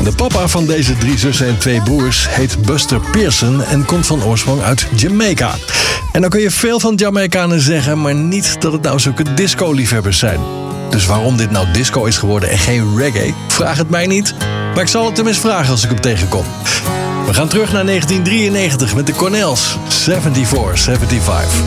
De papa van deze 3 zussen en 2 broers heet Buster Pearson en komt van oorsprong uit Jamaica. En dan kun je veel van Jamaicanen zeggen, maar niet dat het nou zulke disco-liefhebbers zijn. Dus waarom dit nou disco is geworden en geen reggae, vraag het mij niet. Maar ik zal het hem eens vragen als ik hem tegenkom. We gaan terug naar 1993 met de Cornels, 74-75.